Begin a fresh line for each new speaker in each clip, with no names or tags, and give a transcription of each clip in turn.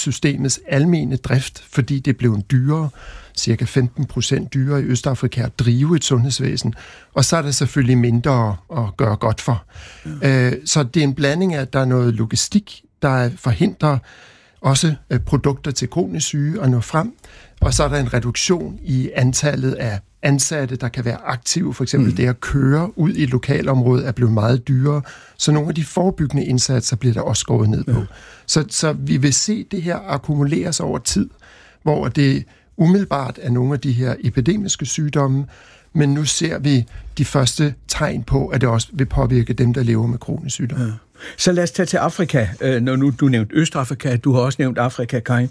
systemets almene drift, fordi det blev dyrere, cirka 15% dyrere i Østafrika at drive et sundhedsvæsen, og så er der selvfølgelig mindre at gøre godt for. Så det er en blanding af, at der er noget logistik, der forhindrer også produkter til kronisk syge at nå frem, og så er der en reduktion i antallet af ansatte, der kan være aktive. For eksempel det at køre ud i et lokalområde er blevet meget dyrere, så nogle af de forebyggende indsatser bliver der også skåret ned på. Så vi vil se det her akkumuleres over tid, hvor det umiddelbart er nogle af de her epidemiske sygdomme, men nu ser vi de første tegn på, at det også vil påvirke dem, der lever med kronisk sygdom. Ja.
Så lad os tage til Afrika. Når nu du nævnte Østafrika, du har også nævnt Afrika, Karin,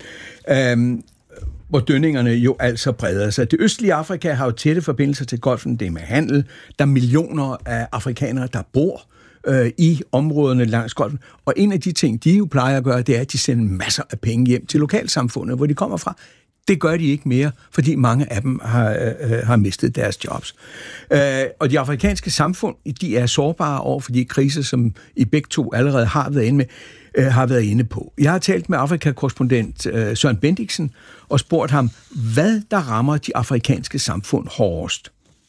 hvor dønningerne jo altså breder sig. Det østlige Afrika har jo tætte forbindelser til Golfen, det er med handel. Der er millioner af afrikanere, der bor i områderne langs Golfen. Og en af de ting, de jo plejer at gøre, det er, at de sender masser af penge hjem til lokalsamfundet, hvor de kommer fra. Det gør de ikke mere, fordi mange af dem har mistet deres jobs. Og de afrikanske samfund, de er sårbare over for de kriser, som I begge to allerede har været inde på. Jeg har talt med Afrika-korrespondent Søren Bendiksen og spurgt ham, hvad der rammer de afrikanske samfund hårdest.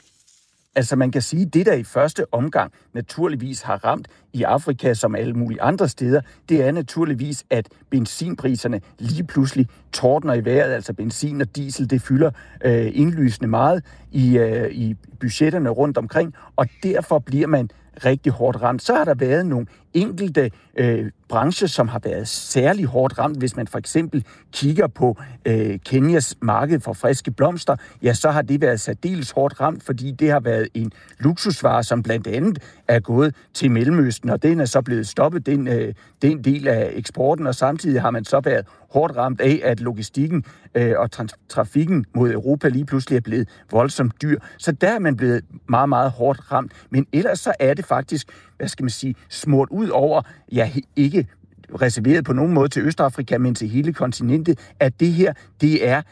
Altså man kan sige, at det der i første omgang naturligvis har ramt i Afrika som alle mulige andre steder, det er naturligvis, at benzinpriserne lige pludselig tordner i vejret. Altså benzin og diesel, det fylder indlysende meget i budgetterne rundt omkring, og derfor bliver man rigtig hårdt ramt. Så har der været nogle enkelte brancher, som har været særlig hårdt ramt. Hvis man for eksempel kigger på Kenyas marked for friske blomster, ja, så har det været særdeles hårdt ramt, fordi det har været en luksusvare, som blandt andet er gået til Mellemøsten, og den er så blevet stoppet, den del af eksporten, og samtidig har man så været hårdt ramt af, at logistikken og trafikken mod Europa lige pludselig er blevet voldsomt dyr. Så der er man blevet meget, meget hårdt ramt. Men ellers så er det faktisk, smurt ud over, ja, ikke reserveret på nogen måde til Østafrika, men til hele kontinentet, at det her, det er,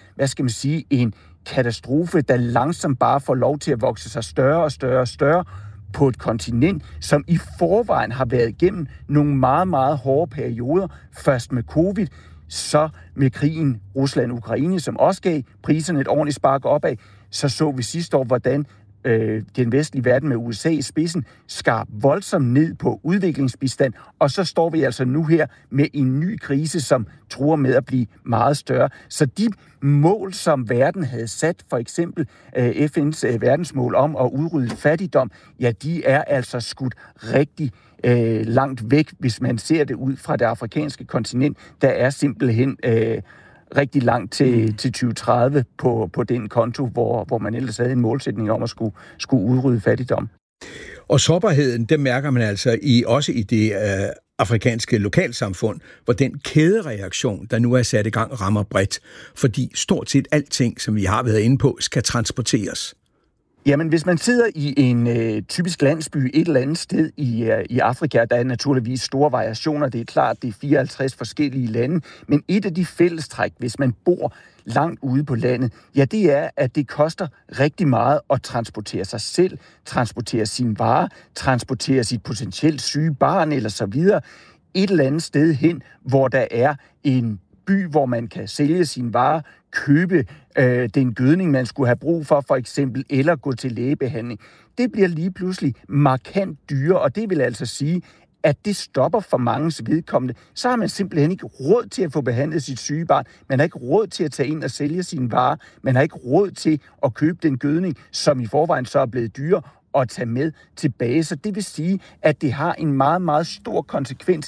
en katastrofe, der langsomt bare får lov til at vokse sig større og større og større på et kontinent, som i forvejen har været igennem nogle meget, meget hårde perioder. Først med covid, så med krigen Rusland-Ukraine, som også gav priserne et ordentligt spark opad. Så vi sidste år, hvordan den vestlige verden med USA i spidsen skar voldsomt ned på udviklingsbistand, og så står vi altså nu her med en ny krise, som truer med at blive meget større. Så de mål, som verden havde sat, for eksempel FN's verdensmål om at udrydde fattigdom, ja, de er altså skudt rigtig langt væk, hvis man ser det ud fra det afrikanske kontinent. Der er simpelthen rigtig langt til 2030 på den konto, hvor man ellers havde en målsætning om at skulle udrydde fattigdom.
Og sårbarheden, det mærker man altså også i det afrikanske lokalsamfund, hvor den kædereaktion, der nu er sat i gang, rammer bredt, fordi stort set alting, som vi har været inde på, skal transporteres.
Jamen, hvis man sidder i en typisk landsby et eller andet sted i Afrika, der er naturligvis store variationer. Det er klart, det er 54 forskellige lande. Men et af de fællestræk, hvis man bor langt ude på landet, ja, det er, at det koster rigtig meget at transportere sig selv, transportere sine varer, transportere sit potentielt syge barn eller så videre et eller andet sted hen, hvor der er en by, hvor man kan sælge sine varer, købe den gødning, man skulle have brug for eksempel, eller gå til lægebehandling. Det bliver lige pludselig markant dyrere, og det vil altså sige, at det stopper for manges vedkommende. Så har man simpelthen ikke råd til at få behandlet sit syge barn. Man har ikke råd til at tage ind og sælge sine varer. Man har ikke råd til at købe den gødning, som i forvejen så er blevet dyrere, og tage med tilbage. Så det vil sige, at det har en meget, meget stor konsekvens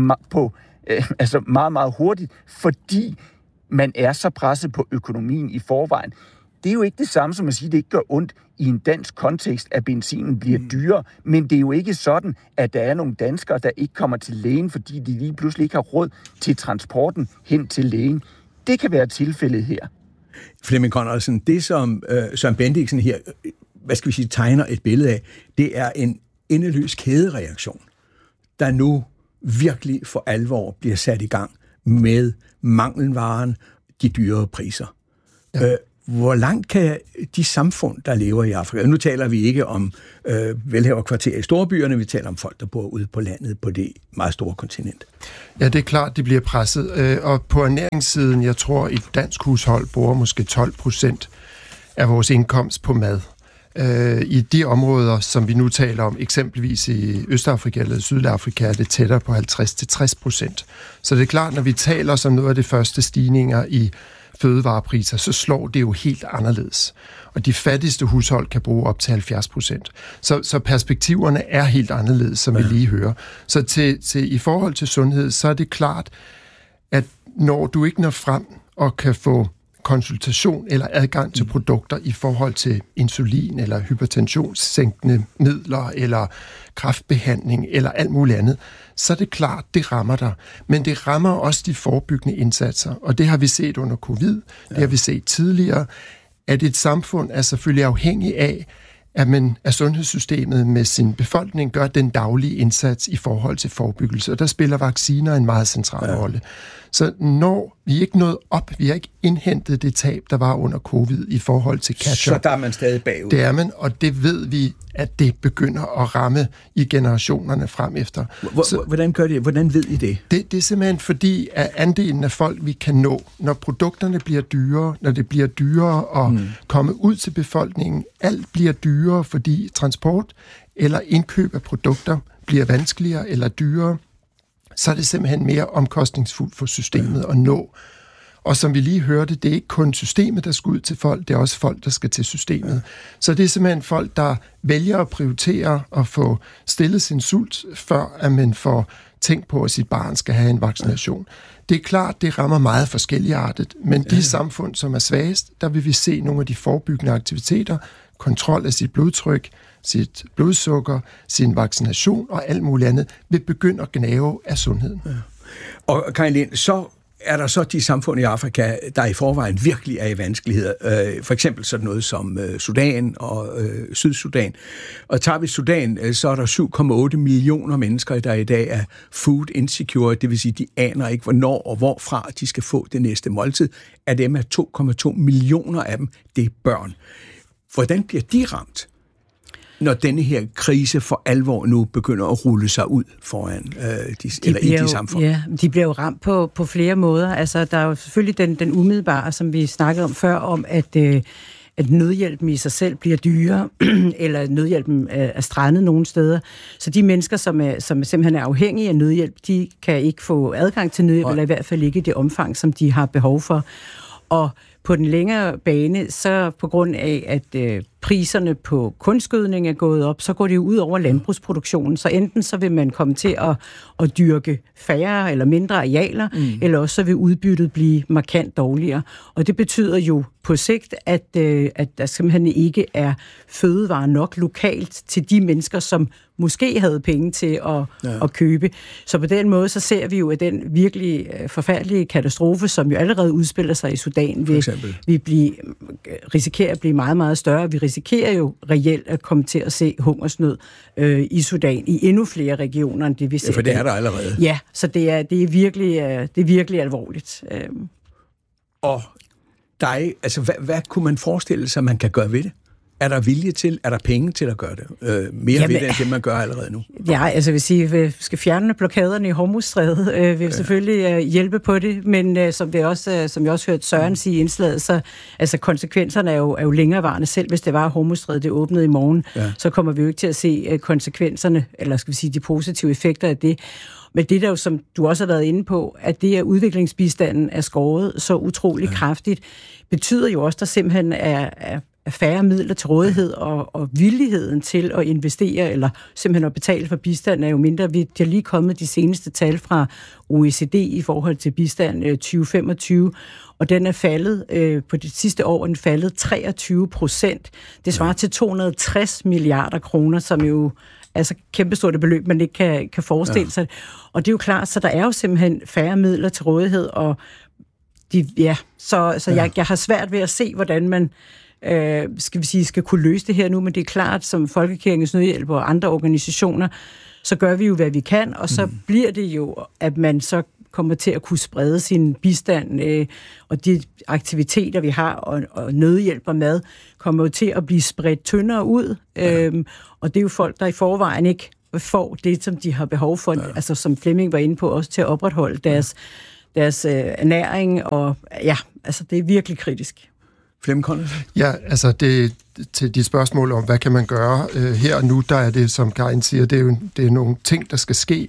på meget, meget hurtigt, fordi man er så presset på økonomien i forvejen. Det er jo ikke det samme som at sige, at det ikke gør ondt i en dansk kontekst, at benzinen bliver dyrere, men det er jo ikke sådan, at der er nogle danskere, der ikke kommer til lægen, fordi de lige pludselig ikke har råd til transporten hen til lægen. Det kan være tilfældet her.
Flemming Conradsen, det som Søren Bendiksen her, tegner et billede af, det er en endeløs kædereaktion, der nu virkelig for alvor bliver sat i gang med mangelvaren, de dyre priser. Ja. hvor langt kan de samfund, der lever i Afrika, nu taler vi ikke om velhaverkvarterer i storbyerne, vi taler om folk, der bor ude på landet på det meget store kontinent.
Ja, det er klart, det bliver presset. Og på ernæringssiden, jeg tror, et dansk hushold bruger måske 12% af vores indkomst på mad. I de områder, som vi nu taler om, eksempelvis i Østafrika eller Sydafrika, er det tættere på 50-60%. Så det er klart, når vi taler som noget af de første stigninger i fødevarepriser, så slår det jo helt anderledes. Og de fattigste hushold kan bruge op til 70%. Så perspektiverne er helt anderledes, som vi lige hører. Så i forhold til sundhed, så er det klart, at når du ikke når frem og kan få konsultation eller adgang til produkter i forhold til insulin eller hypertensionssænkende midler eller kræftbehandling eller alt muligt andet, så er det klart, det rammer dig. Men det rammer også de forebyggende indsatser, og det har vi set under covid, det har vi set tidligere, at et samfund er selvfølgelig afhængig af, at sundhedssystemet med sin befolkning gør den daglige indsats i forhold til forebyggelse, og der spiller vacciner en meget central rolle. Så når vi ikke nået op, vi har ikke indhentet det tab, der var under covid i forhold til catch-up.
Så der er man stadig bagud.
Det er man, og det ved vi, at det begynder at ramme i generationerne frem efter.
Hvordan gør det? Hvordan ved I det?
Det er simpelthen fordi, at andelen af folk, vi kan nå, når produkterne bliver dyrere, når det bliver dyrere at komme ud til befolkningen, alt bliver dyrere, fordi transport eller indkøb af produkter bliver vanskeligere eller dyrere, så er det simpelthen mere omkostningsfuldt for systemet at nå. Og som vi lige hørte, det er ikke kun systemet, der skal ud til folk, det er også folk, der skal til systemet. Så det er simpelthen folk, der vælger at prioritere at få stillet sin sult, før at man får tænkt på, at sit barn skal have en vaccination. Det er klart, det rammer meget forskelligartet, men de samfund, som er svagest, der vil vi se nogle af de forebyggende aktiviteter, kontrol af sit blodtryk, sit blodsukker, sin vaccination og alt muligt andet, vil begynde at gnave af sundheden. Ja.
Og Karin Lind, så er der så de samfund i Afrika, der i forvejen virkelig er i vanskeligheder. For eksempel sådan noget som Sudan og Sydsudan. Og tager vi Sudan, så er der 7,8 millioner mennesker, der i dag er food insecure, det vil sige, de aner ikke, hvornår og hvorfra de skal få det næste måltid. Af dem er 2,2 millioner af dem, det er børn. Hvordan bliver de ramt, når denne her krise for alvor nu begynder at rulle sig ud foran i de samfund?
Ja, de bliver jo ramt på flere måder. Altså, der er jo selvfølgelig den umiddelbare, som vi snakkede om før, om at nødhjælpen i sig selv bliver dyrere, eller nødhjælpen er strandet nogle steder. Så de mennesker, som simpelthen er afhængige af nødhjælp, de kan ikke få adgang til nødhjælp, eller i hvert fald ikke i det omfang, som de har behov for. Og på den længere bane, så på grund af, at priserne på kunstgødning er gået op, så går det jo ud over landbrugsproduktionen. Så enten så vil man komme til at dyrke færre eller mindre arealer, eller også så vil udbyttet blive markant dårligere. Og det betyder jo på sigt, at der simpelthen ikke er fødevarer nok lokalt til de mennesker, som måske havde penge til at købe. Så på den måde, så ser vi jo, at den virkelig forfærdelige katastrofe, som jo allerede udspiller sig i Sudan, vil risikere at blive meget, meget større. Vi risikerer jo reelt at komme til at se hungersnød i Sudan i endnu flere regioner, end det vi ser.
Ja, for det er der allerede.
Ja, så det er virkelig alvorligt.
Og hvad kunne man forestille sig, man kan gøre ved det? Er der vilje til, er der penge til at gøre det mere ved det, end det, man gør allerede nu?
Ja, altså jeg vil sige, at vi skal fjerne blokaderne i Hormuzstrædet. Vi vil selvfølgelig hjælpe på det, men som jeg også hørte Søren sige i indslaget, så altså konsekvenserne er jo længerevarende. Selv hvis det var Hormuzstrædet, det åbnede i morgen, så kommer vi jo ikke til at se konsekvenserne, eller skal vi sige de positive effekter af det. Men det der jo, som du også har været inde på, at det, at udviklingsbistanden er skåret så utrolig kraftigt, betyder jo også, at der simpelthen er færre midler til rådighed, og villigheden til at investere, eller simpelthen at betale for bistand, er jo mindre. Der er lige kommet de seneste tal fra OECD i forhold til bistand 2025, og den er faldet på det sidste år, den faldet 23%. Det svarer til 260 milliarder kroner, som jo altså kæmpestort beløb, man ikke kan forestille sig. Og det er jo klart, så der er jo simpelthen færre midler til rådighed, og jeg har svært ved at se, hvordan man skal kunne løse det her nu, men det er klart, som Folkekirkens Nødhjælp og andre organisationer, så gør vi jo, hvad vi kan, og så bliver det jo, at man så kommer til at kunne sprede sin bistand, og de aktiviteter, vi har, og nødhjælp og mad, kommer jo til at blive spredt tyndere ud. Og det er jo folk, der i forvejen ikke får det, som de har behov for, altså som Flemming var inde på, også til at opretholde deres ernæring, og altså det er virkelig kritisk.
Flemming Conradsen?
Ja, altså til de spørgsmål om, hvad kan man gøre her og nu, der er det, som Karin siger, det er nogle ting, der skal ske,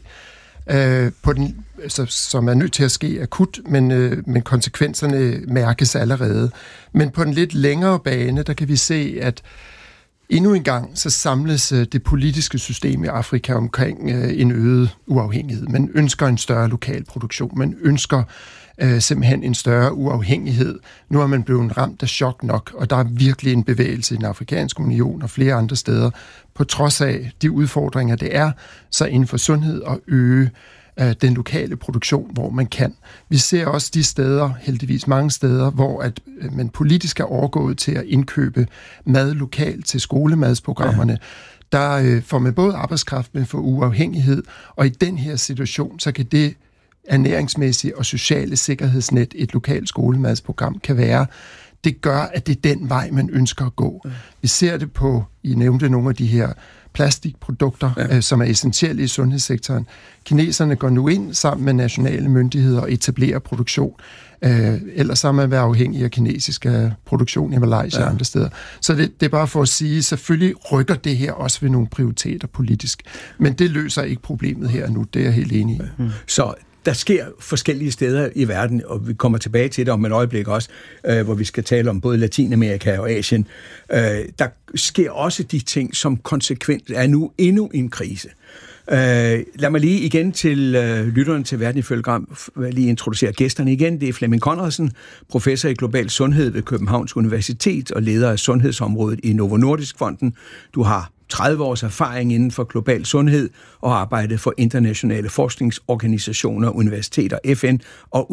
som er nødt til at ske akut, men konsekvenserne mærkes allerede. Men på den lidt længere bane, der kan vi se, at endnu en gang, så samles det politiske system i Afrika omkring en øget uafhængighed. Man ønsker en større lokal produktion. Man ønsker simpelthen en større uafhængighed. Nu er man blevet ramt af chok nok, og der er virkelig en bevægelse i den afrikanske union og flere andre steder, på trods af de udfordringer, det er, så inden for sundhed og øge den lokale produktion, hvor man kan. Vi ser også de steder, heldigvis mange steder, hvor at man politisk er overgået til at indkøbe mad lokalt til skolemadsprogrammerne. Der får man både arbejdskraft, men for uafhængighed, og i den her situation, så kan det ernæringsmæssige og sociale sikkerhedsnet, et lokalt skolemadsprogram kan være, det gør, at det er den vej, man ønsker at gå. Vi ser det på, I nævnte nogle af de her plastikprodukter, som er essentielle i sundhedssektoren. Kineserne går nu ind sammen med nationale myndigheder og etablerer produktion. Ellers har man været afhængig af kinesisk produktion i Malaysia og andre steder. Så det er bare for at sige, selvfølgelig rykker det her også ved nogle prioriteter politisk. Men det løser ikke problemet her nu, det er jeg helt enig i.
Så der sker forskellige steder i verden, og vi kommer tilbage til det om et øjeblik også, hvor vi skal tale om både Latinamerika og Asien. Der sker også de ting, som konsekvent er nu endnu en krise. Lad mig lige igen til lytteren til Verden ifølge Gram lige introducere gæsterne igen. Det er Flemming Conradsen, professor i global sundhed ved Københavns Universitet og leder af sundhedsområdet i Novo Nordisk Fonden. Du har 30 års erfaring inden for global sundhed og arbejdet for internationale forskningsorganisationer, universiteter, FN og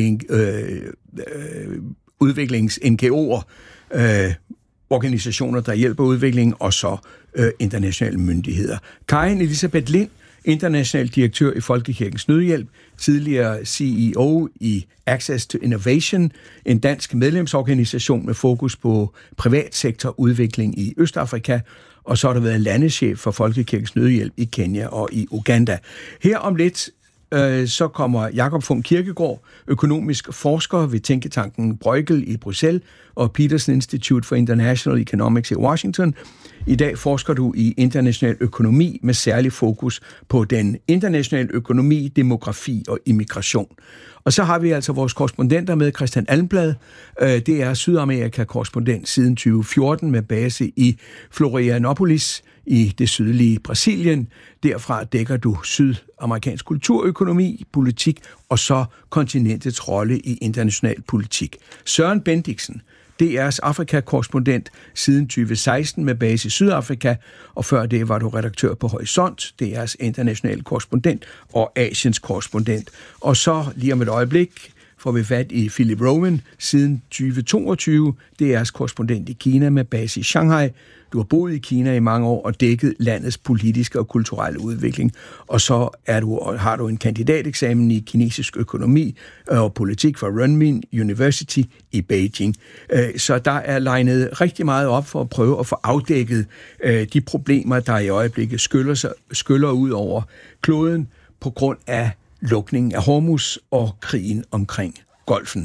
udviklings-NGO'er, organisationer, der hjælper udviklingen, og så internationale myndigheder. Karin Elisabeth Lind, international direktør i Folkekirkens Nødhjælp, tidligere CEO i Access to Innovation, en dansk medlemsorganisation med fokus på privatsektorudvikling i Østafrika, og så har der været landeschef for Folkekirkens Nødhjælp i Kenya og i Uganda. Her om lidt, så kommer Jakob Funk Kirkegaard, økonomisk forsker ved tænketanken Bruegel i Bruxelles og Peterson Institute for International Economics i Washington. I dag forsker du i international økonomi med særlig fokus på den internationale økonomi, demografi og immigration. Og så har vi altså vores korrespondenter med, Christian Almblad. Det er Sydamerika-korrespondent siden 2014 med base i Florianopolis i det sydlige Brasilien. Derfra dækker du sydamerikansk kulturøkonomi, politik og så kontinentets rolle i international politik. Søren Bendiksen, DR's Afrika-korrespondent siden 2016 med base i Sydafrika, og før det var du redaktør på Horisont, DR's internationale korrespondent og Asiens korrespondent. Og så lige om et øjeblik får vi fat i Philip Rowan siden 2022, DR's korrespondent i Kina med base i Shanghai. Du har boet i Kina i mange år og dækket landets politiske og kulturelle udvikling. Og så har du en kandidateksamen i kinesisk økonomi og politik fra Renmin University i Beijing. Så der er legnet rigtig meget op for at prøve at få afdækket de problemer, der i øjeblikket skyller ud over kloden på grund af lukningen af Hormuz og krigen omkring Golfen.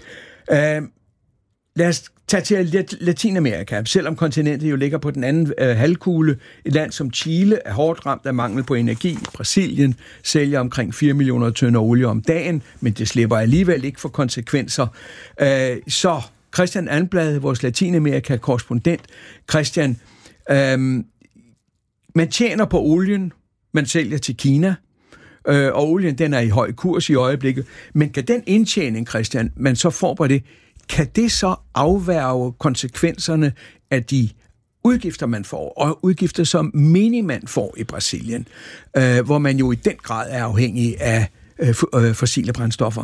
Lad os tage til Latinamerika. Selvom kontinentet jo ligger på den anden halvkugle, et land som Chile er hårdt ramt af mangel på energi. Brasilien sælger omkring 4 millioner tønder olie om dagen, men det slipper alligevel ikke for konsekvenser. Så Christian Almblad, vores Latinamerika-korrespondent. Christian, man tjener på olien, man sælger til Kina, og olien den er i høj kurs i øjeblikket. Men kan den indtjening, Christian, man så får på det, kan det så afværge konsekvenserne af de udgifter, man får, og udgifter, som minimand får i Brasilien, hvor man jo i den grad er afhængig af fossile brændstoffer?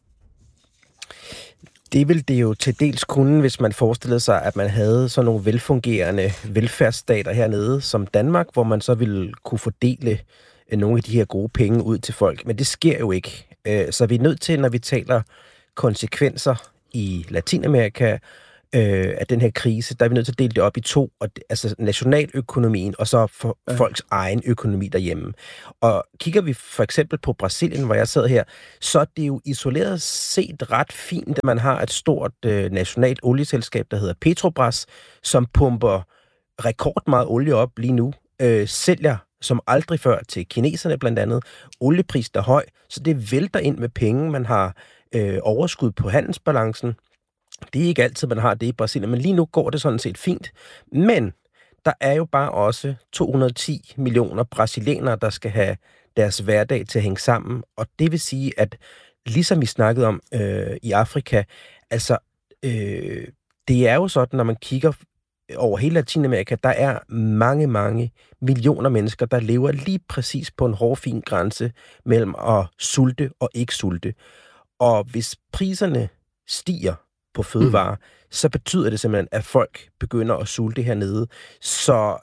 Det vil det jo til dels kunne, hvis man forestillede sig, at man havde sådan nogle velfungerende velfærdsstater hernede som Danmark, hvor man så ville kunne fordele nogle af de her gode penge ud til folk. Men det sker jo ikke. Så vi er nødt til, når vi taler konsekvenser i Latinamerika af den her krise, der er vi nødt til at dele det op i to, altså nationaløkonomien og så for folks egen økonomi derhjemme. Og kigger vi for eksempel på Brasilien, hvor jeg sad her, så er det jo isoleret set ret fint, at man har et stort nationalt olieselskab, der hedder Petrobras, som pumper rekordmeget olie op lige nu, sælger som aldrig før til kineserne blandt andet. Oliepris der er høj, så det vælter ind med penge. Man har overskud på handelsbalancen. Det er ikke altid, man har det i Brasilien, men lige nu går det sådan set fint. Men der er jo bare også 210 millioner brasilianere, der skal have deres hverdag til at hænge sammen. Og det vil sige, at ligesom vi snakkede om i Afrika, altså det er jo sådan, når man kigger over hele Latinamerika, der er mange, mange millioner mennesker, der lever lige præcis på en hårfin grænse mellem at sulte og ikke sulte. Og hvis priserne stiger på fødevarer, så betyder det simpelthen, at folk begynder at sulte hernede. Så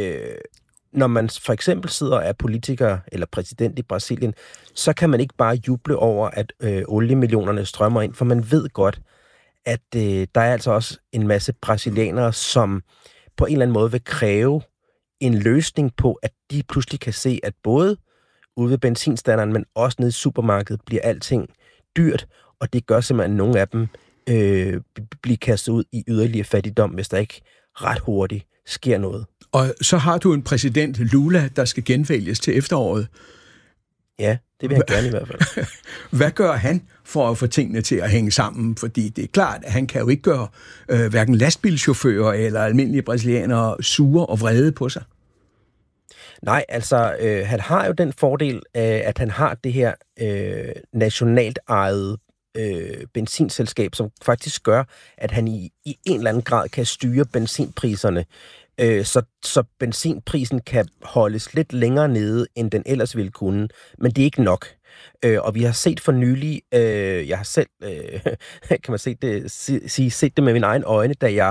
når man for eksempel sidder og er politiker eller præsident i Brasilien, så kan man ikke bare juble over, at oliemillionerne strømmer ind, for man ved godt, at der er altså også en masse brasilianere, som på en eller anden måde vil kræve en løsning på, at de pludselig kan se, at både ude ved benzinstanderen, men også nede i supermarkedet, bliver alting dyrt, og det gør simpelthen, at nogle af dem bliver kastet ud i yderligere fattigdom, hvis der ikke ret hurtigt sker noget.
Og så har du en præsident, Lula, der skal genvælges til efteråret.
Ja, det vil han gerne i hvert fald.
Hvad gør han for at få tingene til at hænge sammen? Fordi det er klart, at han kan jo ikke gøre hverken lastbilchauffører eller almindelige brasilianere sure og vrede på sig.
Nej, altså han har jo den fordel, at han har det her nationalt ejede benzinselskab, som faktisk gør, at han i en eller anden grad kan styre benzinpriserne, så benzinprisen kan holdes lidt længere nede, end den ellers ville kunne, men det er ikke nok. Og vi har set for nylig, jeg har selv, kan man set det med mine egne øjne, da jeg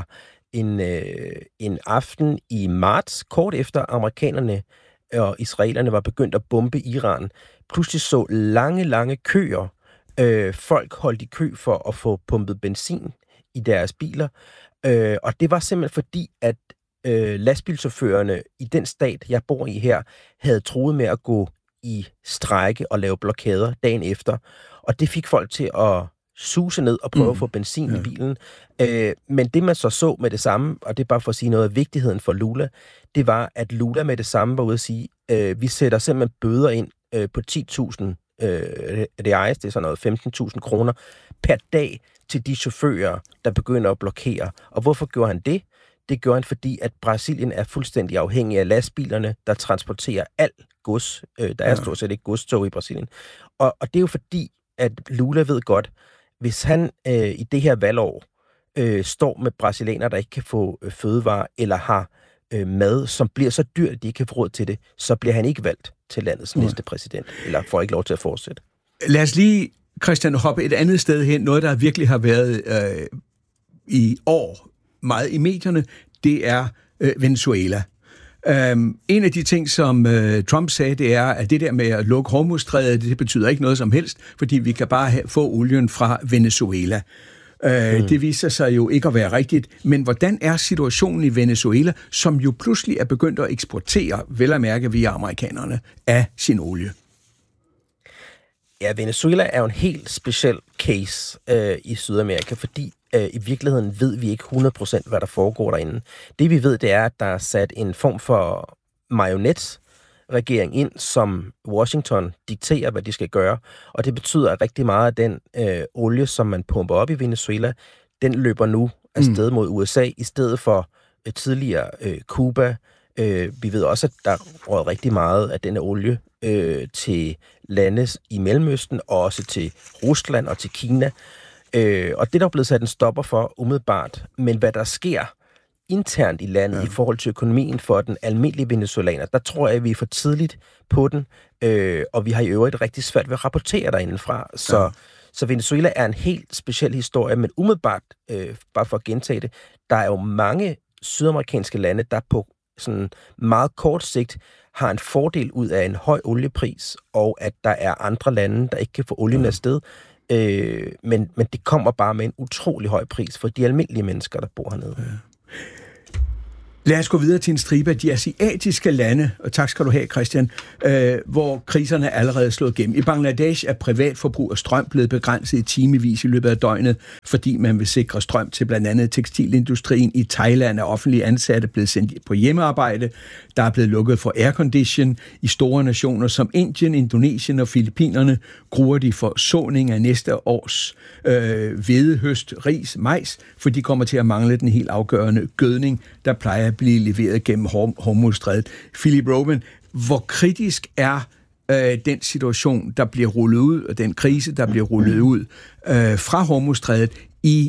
en aften i marts, kort efter amerikanerne og israelerne var begyndt at bombe Iran, pludselig så lange køer. Folk holdt i kø for at få pumpet benzin i deres biler, og det var simpelthen fordi, at lastbilchaufførerne i den stat, jeg bor i her, havde truet med at gå i strejke og lave blokader dagen efter, og det fik folk til at suse ned og prøve at få benzin i bilen. Men det man så med det samme, og det er bare for at sige noget af vigtigheden for Lula, det var, at Lula med det samme var ude at sige, vi sætter simpelthen bøder ind på 10.000 reais, det er sådan noget 15.000 kroner per dag til de chauffører, der begynder at blokere. Og hvorfor gjorde han det? Det gjorde han, fordi at Brasilien er fuldstændig afhængig af lastbilerne, der transporterer alt gods. Der er stort set ikke godstog i Brasilien. Og det er jo fordi, at Lula ved godt, hvis han i det her valgår står med brasilianere, der ikke kan få fødevarer eller har mad, som bliver så dyrt, at de ikke kan få råd til det, så bliver han ikke valgt til landets næste præsident, eller får ikke lov til at fortsætte.
Lad os lige, Christian, hoppe et andet sted hen. Noget, der virkelig har været i år meget i medierne, det er Venezuela. En af de ting, som Trump sagde, det er, at det der med at lukke Hormuzstrædet, det betyder ikke noget som helst, fordi vi kan bare få olien fra Venezuela. Det viser sig jo ikke at være rigtigt. Men hvordan er situationen i Venezuela, som jo pludselig er begyndt at eksportere, vel at mærke via amerikanerne, af sin olie?
Ja, Venezuela er jo en helt speciel case i Sydamerika, fordi i virkeligheden ved vi ikke 100% hvad der foregår derinde. Det vi ved, det er, at der er sat en form for marionetregering ind, som Washington dikterer, hvad de skal gøre. Og det betyder, at rigtig meget af den olie, som man pumper op i Venezuela, den løber nu afsted mod USA, i stedet for tidligere Cuba. Vi ved også, at der rører rigtig meget af denne olie til lande i Mellemøsten, og også til Rusland og til Kina. Og det er der blevet sat en stopper for umiddelbart. Men hvad der sker internt i landet i forhold til økonomien for den almindelige venezuelaner, der tror jeg, at vi er for tidligt på den, og vi har i øvrigt rigtig svært ved at rapportere derindefra. Så Venezuela er en helt speciel historie, men umiddelbart, bare for at gentage det, der er jo mange sydamerikanske lande, der på sådan meget kort sigt har en fordel ud af en høj oliepris, og at der er andre lande, der ikke kan få olien afsted. Men det kommer bare med en utrolig høj pris for de almindelige mennesker, der bor hernede. Ja.
Lad os gå videre til en stribe af de asiatiske lande, og tak skal du have, Christian, hvor kriserne er allerede slået igennem. I Bangladesh er privatforbrug af strøm blevet begrænset i timevis i løbet af døgnet, fordi man vil sikre strøm til blandt andet tekstilindustrien. I Thailand er offentlige ansatte blevet sendt på hjemmearbejde. Der er blevet lukket for aircondition. I store nationer som Indien, Indonesien og Filippinerne gruer de for såning af næste års hvedehøst, ris, majs, for de kommer til at mangle den helt afgørende gødning, der plejer at blive leveret gennem Hormuzstrædet. Philip Rowman, hvor kritisk er den situation, der bliver rullet ud, og den krise, der bliver rullet ud fra Hormuzstrædet i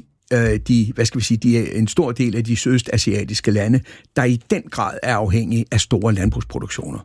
en stor del af de sydøstasiatiske lande, der i den grad er afhængige af store landbrugsproduktioner?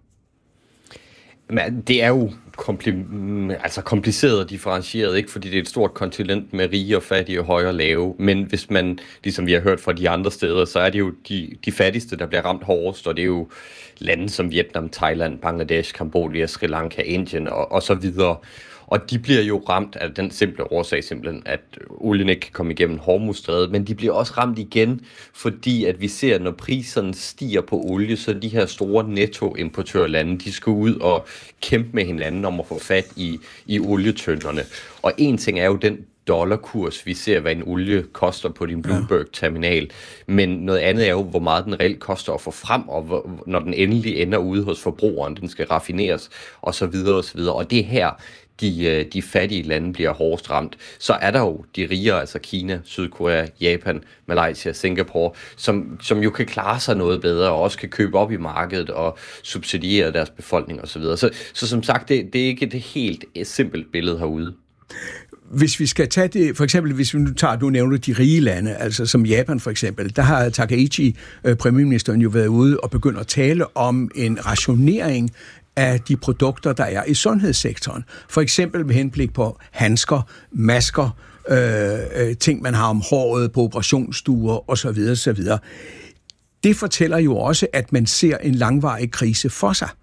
Men det er jo kompliceret og differentieret, ikke fordi det er et stort kontinent med rige og fattige, høje og lave, men hvis man, ligesom vi har hørt fra de andre steder, så er det jo de fattigste, der bliver ramt hårdest, og det er jo lande som Vietnam, Thailand, Bangladesh, Cambodia, Sri Lanka, Indien og så videre. Og de bliver jo ramt af den simple årsag simpelthen, at olien ikke kan komme igennem Hormuzstrædet, men de bliver også ramt igen, fordi at vi ser, når priserne stiger på olie, så de her store nettoimportørlande, de skal ud og kæmpe med hinanden om at få fat i olietønderne. Og en ting er jo den dollarkurs, vi ser, hvad en olie koster på din Bloomberg-terminal. Men noget andet er jo, hvor meget den reelt koster at få frem, og når den endelig ender ude hos forbrugeren, den skal raffineres, og så videre, og så videre. Og det er her, de fattige lande bliver hårdest ramt. Så er der jo de rigere, altså Kina, Sydkorea, Japan, Malaysia, Singapore, som jo kan klare sig noget bedre, og også kan købe op i markedet og subsidiere deres befolkning osv. Så som sagt, det er ikke et helt simpelt billede herude.
Hvis vi skal tage det, for eksempel, hvis vi nu tager, du nævner de rige lande, altså som Japan for eksempel, der har Takaichi, premierministeren, jo været ude og begyndt at tale om en rationering af de produkter, der er i sundhedssektoren. For eksempel med henblik på handsker, masker, ting, man har om håret på operationsstuer osv. osv. Det fortæller jo også, at man ser en langvarig krise for sig.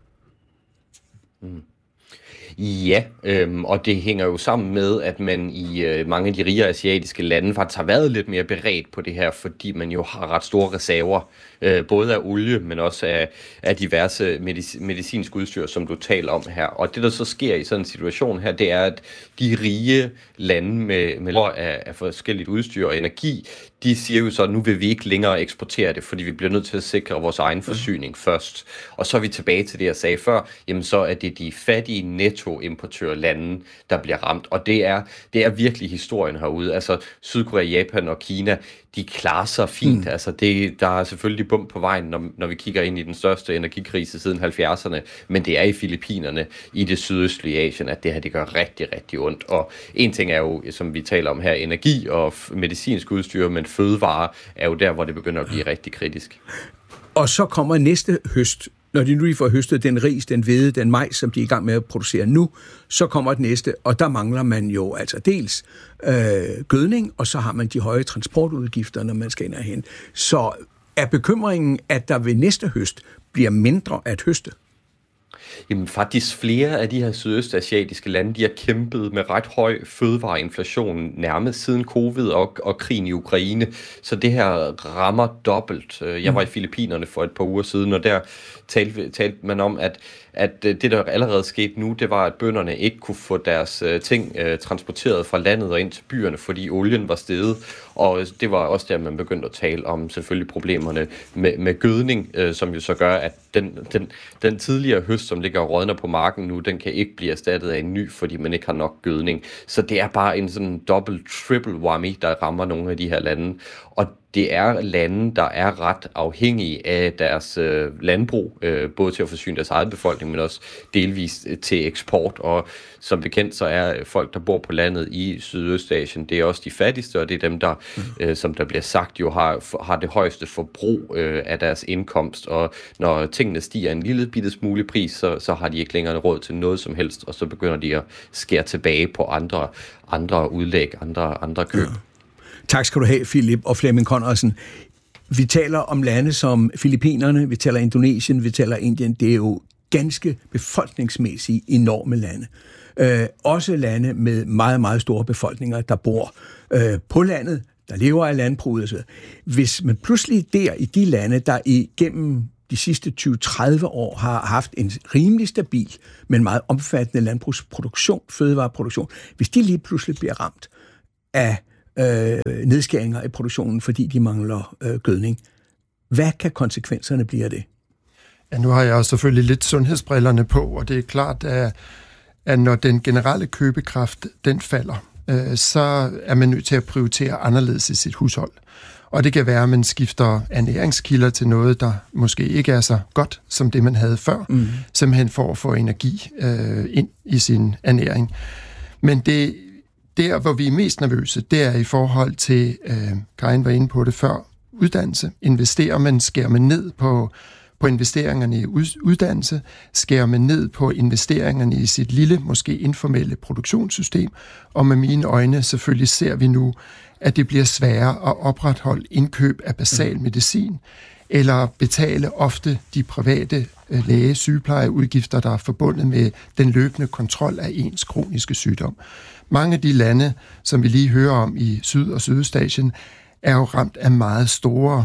Ja, og det hænger jo sammen med, at man i mange af de rigere asiatiske lande faktisk har været lidt mere beredt på det her, fordi man jo har ret store reserver, både af olie, men også af diverse medicinsk udstyr, som du taler om her. Og det, der så sker i sådan en situation her, det er, at de rige lande med af forskelligt udstyr og energi, de siger jo så, at nu vil vi ikke længere eksportere det, fordi vi bliver nødt til at sikre vores egen forsyning først. Og så er vi tilbage til det, jeg sagde før, jamen så er det de fattige nettoimportørlande, der bliver ramt. Og det er virkelig historien herude. Altså Sydkorea, Japan og Kina, de klarer sig fint. Altså der er selvfølgelig bump på vejen, når vi kigger ind i den største energikrise siden 70'erne, men det er i Filippinerne, i det sydøstlige Asien, at det her, det gør rigtig, rigtig ondt. Og en ting er jo, som vi taler om her, energi og medicinsk udstyr, men fødevarer er jo der, hvor det begynder at blive rigtig kritisk.
Og så kommer næste høst. Når de nu lige får høstet den ris, den hvede, den majs, som de er i gang med at producere nu, så kommer det næste, og der mangler man jo altså dels gødning, og så har man de høje transportudgifter, når man skal ind og hen. Så er bekymringen, at der ved næste høst bliver mindre at høste?
Jamen faktisk flere af de her sydøstasiatiske lande, de har kæmpet med ret høj fødevareinflation nærmest siden covid og krigen i Ukraine. Så det her rammer dobbelt. Jeg var i Filippinerne for et par uger siden, og der talte man om, at det, der allerede skete nu, det var, at bønderne ikke kunne få deres ting transporteret fra landet og ind til byerne, fordi olien var steget. Og det var også der, man begyndte at tale om selvfølgelig problemerne med gødning, som jo så gør, at den tidligere høst, som ligger og rådner på marken nu, den kan ikke blive erstattet af en ny, fordi man ikke har nok gødning. Så det er bare en sådan triple whammy, der rammer nogle af de her lande. Og det er lande, der er ret afhængige af deres landbrug, både til at forsyne deres egen befolkning, men også delvis til eksport. Og som bekendt, så er folk, der bor på landet i Sydøstasien, det er også de fattigste, og det er dem, der, som der bliver sagt, jo har det højeste forbrug af deres indkomst. Og når tingene stiger en lille bitte smule pris, så har de ikke længere råd til noget som helst, og så begynder de at skære tilbage på andre udlæg, andre køb. Ja.
Tak skal du have, Philip og Flemming Conradsen. Vi taler om lande som Filippinerne, vi taler Indonesien, vi taler Indien. Det er jo ganske befolkningsmæssigt enorme lande. Også lande med meget, meget store befolkninger, der bor på landet, der lever af landbruget. Hvis man pludselig der i de lande, der igennem de sidste 20-30 år har haft en rimelig stabil, men meget omfattende landbrugsproduktion, fødevareproduktion, hvis de lige pludselig bliver ramt af nedskæringer i produktionen, fordi de mangler gødning, hvad kan konsekvenserne blive af det?
Ja, nu har jeg selvfølgelig lidt sundhedsbrillerne på, og det er klart, at når den generelle købekraft, den falder, så er man nødt til at prioritere anderledes i sit hushold. Og det kan være, at man skifter ernæringskilder til noget, der måske ikke er så godt, som det man havde før, simpelthen for at få energi ind i sin ernæring. Men det der, hvor vi er mest nervøse, det er i forhold til, Karin var inde på det før, uddannelse. Investerer man, skærer man ned på investeringerne i uddannelse, skærer man ned på investeringerne i sit lille, måske informelle produktionssystem, og med mine øjne selvfølgelig ser vi nu, at det bliver sværere at opretholde indkøb af basal medicin, eller betale ofte de private læge-sygeplejeudgifter, der er forbundet med den løbende kontrol af ens kroniske sygdom. Mange af de lande, som vi lige hører om i Syd- og Sydøstasien, er jo ramt af meget store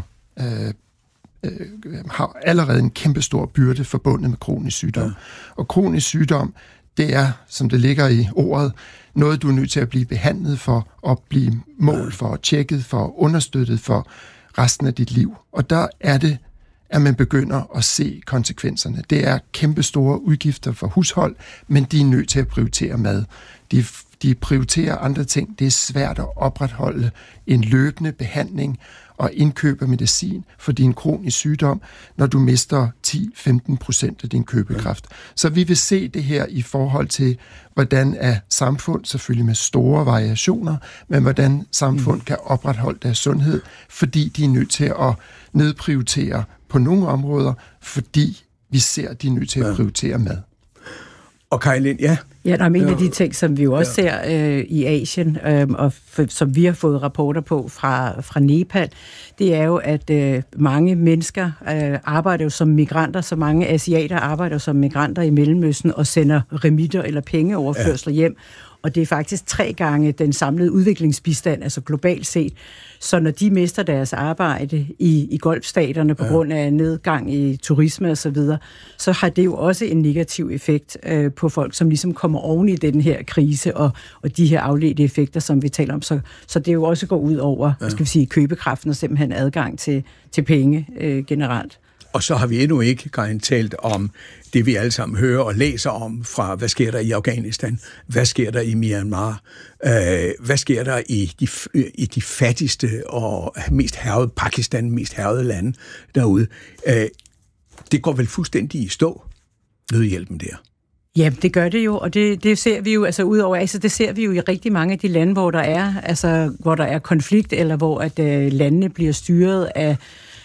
har allerede en kæmpestor byrde forbundet med kronisk sygdom. Ja. Og kronisk sygdom, det er, som det ligger i ordet, noget, du er nødt til at blive behandlet for, og blive målt for, tjekket for, understøttet for resten af dit liv. Og der er det, at man begynder at se konsekvenserne. Det er kæmpestore udgifter for hushold, men de er nødt til at prioritere mad. De prioriterer andre ting. Det er svært at opretholde en løbende behandling og indkøb af medicin for din kronisk sygdom, når du mister 10-15% af din købekraft. Så vi vil se det her i forhold til, hvordan er samfund, selvfølgelig med store variationer, men hvordan samfund kan opretholde deres sundhed, fordi de er nødt til at nedprioritere på nogle områder, fordi vi ser, at de er nødt til at prioritere mad.
Og Kaj Lind, ja.
Ja, der er en af de ting, som vi jo også ser i Asien, og som vi har fået rapporter på fra Nepal, det er jo, at mange mennesker arbejder jo som migranter, så mange asiater arbejder jo som migranter i Mellemøsten og sender remitter eller pengeoverførsler hjem. Og det er faktisk 3 gange den samlede udviklingsbistand, altså globalt set. Så når de mister deres arbejde i golfstaterne på grund af nedgang i turisme og så videre, så har det jo også en negativ effekt på folk, som ligesom kommer oven i den her krise og de her afledte effekter, som vi taler om. Så det jo også går ud over, skal vi sige, købekraften og simpelthen adgang til penge generelt.
Og så har vi endnu ikke talt om det, vi alle sammen hører og læser om fra, hvad sker der i Afghanistan, hvad sker der i Myanmar, hvad sker der i de fattigste og mest hærgede, Pakistan, mest hærgede lande derude. Det går vel fuldstændig i stå, nødhjælpen der.
Ja, det gør det jo, og det ser vi jo, altså udover altså det ser vi jo i rigtig mange af de lande, hvor der er konflikt, eller hvor at landene bliver styret af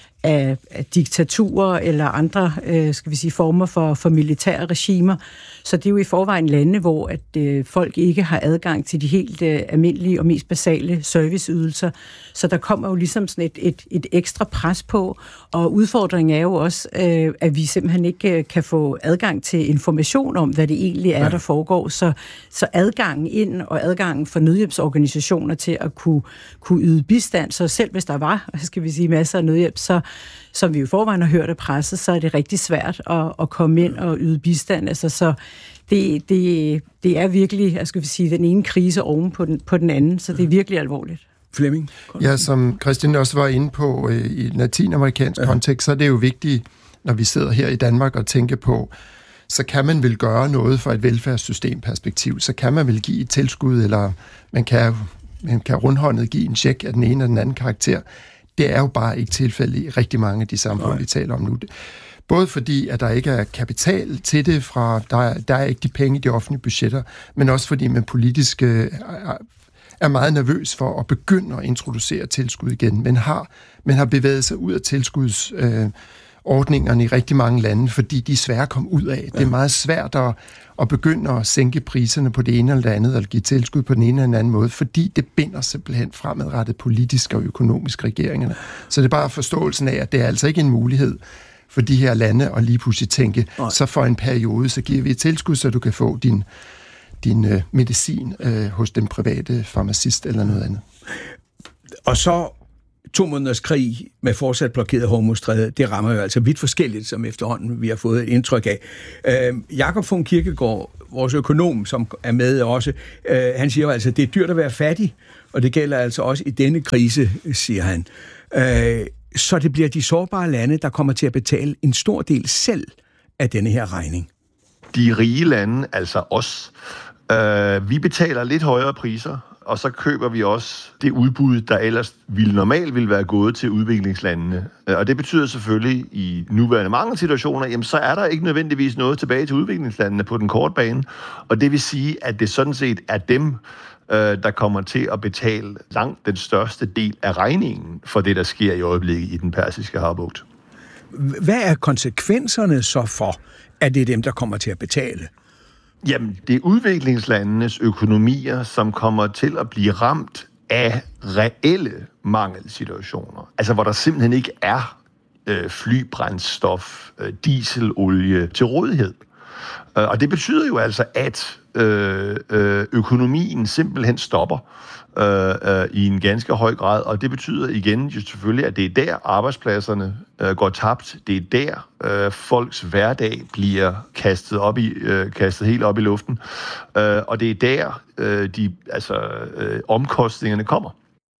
diktaturer eller andre, skal vi sige, former for militære regimer. Så det er jo i forvejen lande, hvor at folk ikke har adgang til de helt almindelige og mest basale serviceydelser. Så der kommer jo ligesom sådan et ekstra pres på, og udfordringen er jo også, at vi simpelthen ikke kan få adgang til information om, hvad det egentlig er, der foregår. Så adgangen ind og adgangen for nødhjælpsorganisationer til at kunne yde bistand, så selv hvis der var, skal vi sige, masser af nødhjælp, så som vi jo forvejen har hørt af presset, så er det rigtig svært at komme ind og yde bistand. Altså, så det er virkelig, jeg skal sige, den ene krise oven på den anden, så det er virkelig alvorligt.
Flemming?
Ja, som Christian også var inde på i latinamerikansk kontekst, så er det jo vigtigt, når vi sidder her i Danmark og tænker på, så kan man vel gøre noget for et velfærdssystemperspektiv, så kan man vel give et tilskud, eller man kan rundhåndet give en check af den ene eller den anden karakter. Det er jo bare ikke tilfældet i rigtig mange af de samfund, vi taler om nu. Både fordi, at der ikke er kapital til det, der er ikke de penge i de offentlige budgetter, men også fordi man politisk er meget nervøs for at begynde at introducere tilskud igen. Man har bevæget sig ud af tilskudsordningerne i rigtig mange lande, fordi de er svære at komme ud af. Det er meget svært at begynde at sænke priserne på det ene eller det andet, eller give tilskud på den ene eller den anden måde, fordi det binder simpelthen fremadrettet politisk og økonomisk regeringerne. Så det er bare forståelsen af, at det er altså ikke en mulighed for de her lande at lige pludselig tænke, så for en periode, så giver vi et tilskud, så du kan få din medicin hos den private farmacist eller noget andet.
Og så 2 måneders krig med fortsat blokeret Hormuzstrædet, det rammer jo altså vidt forskelligt, som efterhånden vi har fået et indtryk af. Jakob von Kierkegaard, vores økonom, som er med også, han siger jo altså, at det er dyrt at være fattig, og det gælder altså også i denne krise, siger han. Så det bliver de sårbare lande, der kommer til at betale en stor del selv af denne her regning.
De rige lande, altså os, vi betaler lidt højere priser, og så køber vi også det udbud, der ellers normalt ville være gået til udviklingslandene. Og det betyder selvfølgelig i nuværende mange situationer, jamen så er der ikke nødvendigvis noget tilbage til udviklingslandene på den korte bane. Og det vil sige, at det sådan set er dem, der kommer til at betale langt den største del af regningen for det, der sker i øjeblikket i den persiske havbugt.
Hvad er konsekvenserne så for, at det er dem, der kommer til at betale?
Jamen, det er udviklingslandenes økonomier, som kommer til at blive ramt af reelle mangelsituationer. Altså, hvor der simpelthen ikke er flybrændstof, dieselolie til rådighed. Og det betyder jo altså, at økonomien simpelthen stopper i en ganske høj grad, og det betyder igen jo selvfølgelig, at det er der arbejdspladserne går tabt. Det er der folks hverdag bliver kastet helt op i luften, og det er der omkostningerne kommer.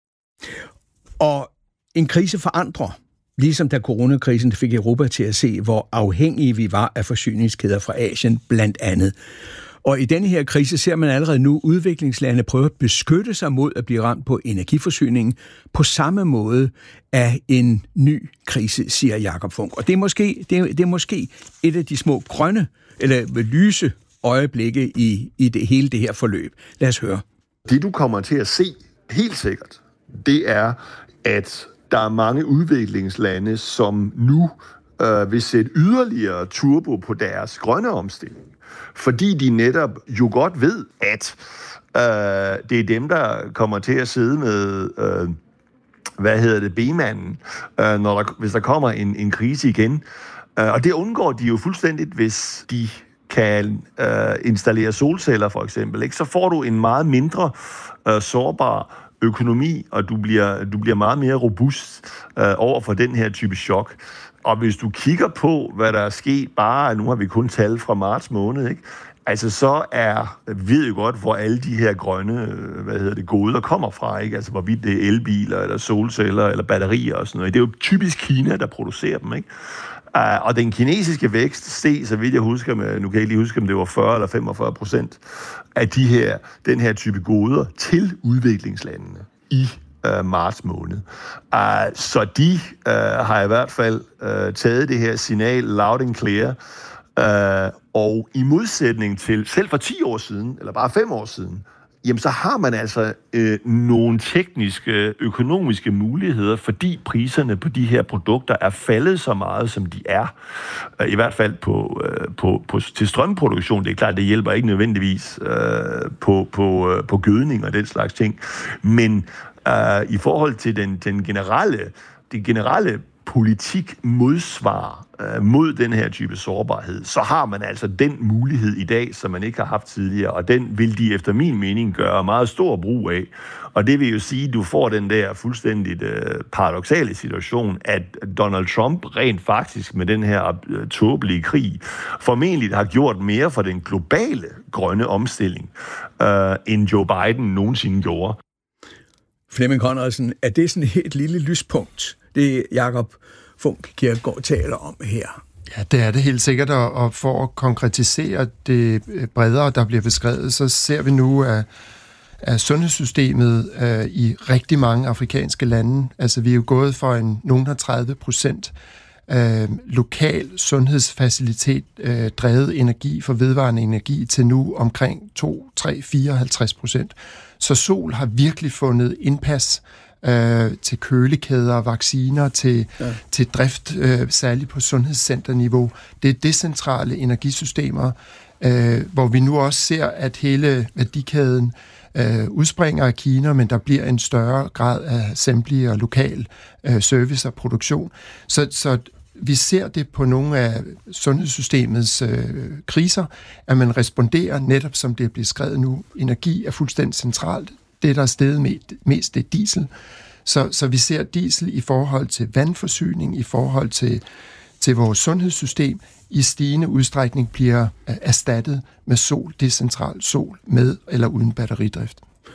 Og en krise forandrer, ligesom da coronakrisen fik Europa til at se, hvor afhængige vi var af forsyningskæder fra Asien blandt andet. Og i denne her krise ser man allerede nu udviklingslande prøve at beskytte sig mod at blive ramt på energiforsyningen på samme måde af en ny krise, siger Jakob Funk. Og det er måske et af de små grønne eller lyse øjeblikke i hele det her forløb. Lad os høre.
Det du kommer til at se helt sikkert, det er, at der er mange udviklingslande, som nu vil sætte yderligere turbo på deres grønne omstilling. Fordi de netop jo godt ved, at det er dem, der kommer til at sidde med, B-manden, hvis der kommer en krise igen. Og det undgår de jo fuldstændigt, hvis de kan installere solceller for eksempel. Ikke? Så får du en meget mindre sårbar økonomi, og du bliver meget mere robust over for den her type chok. Og hvis du kigger på, hvad der er sket, bare nu har vi kun tal fra marts måned, ikke? Altså så ved jo godt, hvor alle de her grønne, goder kommer fra, ikke? Altså hvorvidt det er elbiler, eller solceller, eller batterier og sådan noget. Det er jo typisk Kina, der producerer dem, ikke? Og den kinesiske vækst steg, så vidt jeg husker, nu kan jeg ikke lige huske, om det var 40 eller 45% af den her type goder til udviklingslandene i marts måned. Så de har i hvert fald taget det her signal loud and clear, og i modsætning til selv for 10 år siden, eller bare 5 år siden, jamen så har man altså nogle tekniske, økonomiske muligheder, fordi priserne på de her produkter er faldet så meget, som de er. I hvert fald til strømproduktion. Det er klart, det hjælper ikke nødvendigvis på gødning og den slags ting. Men i forhold til det generelle politik modsvar mod den her type sårbarhed, så har man altså den mulighed i dag, som man ikke har haft tidligere, og den vil de efter min mening gøre meget stor brug af. Og det vil jo sige, at du får den der fuldstændigt paradoksale situation, at Donald Trump rent faktisk med den her tåbelige krig formentlig har gjort mere for den globale grønne omstilling, end Joe Biden nogensinde gjorde.
Flemming Conradsen, er det sådan et lille lyspunkt, det Jakob Funk Kierkegaard taler om her?
Ja, det er det helt sikkert, og for at konkretisere det bredere, der bliver beskrevet, så ser vi nu, at sundhedssystemet i rigtig mange afrikanske lande, altså vi er jo gået fra nogen har 30% lokal sundhedsfacilitet drevet energi for vedvarende energi til nu omkring 2-3-54%. Så sol har virkelig fundet indpas til kølekæder, vacciner, til drift, særligt på sundhedscenterniveau. Det er decentrale energisystemer, hvor vi nu også ser, at hele værdikæden udspringer af Kina, men der bliver en større grad af assembly og lokal service og produktion. Så vi ser det på nogle af sundhedssystemets kriser, at man responderer netop som det bliver skrevet nu. Energi er fuldstændig centralt. Det, der er steget mest, det er diesel. Så vi ser diesel i forhold til vandforsyning, i forhold til vores sundhedssystem, i stigende udstrækning bliver erstattet med sol, decentral sol, med eller uden batteridrift.